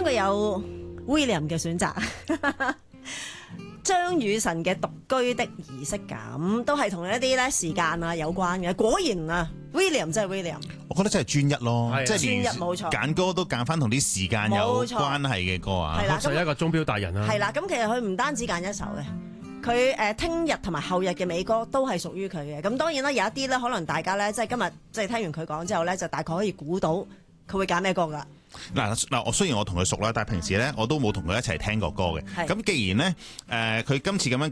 個有 William 嘅選擇。張雨晨嘅獨居的儀式感都係同一啲咧時間啊有關嘅。果然啊 ，William 真係 William。 我覺得真係專一咯，即係專一冇錯。 揀歌都揀翻同啲時間有關係嘅歌啊。 係啦， 就係一個鐘錶達人啦。 係啦，咁其實佢唔單止揀一首嘅，佢聽日同埋後日嘅美歌都係屬於佢嘅。咁當然啦，有一啲咧可能大家咧即係今日即係聽完佢講之後咧，就大概可以估到佢會揀咩歌噶。 嗱，我雖然我同佢熟啦，但係平時咧我都冇同佢一齊聽過歌嘅。咁既然咧佢今次咁樣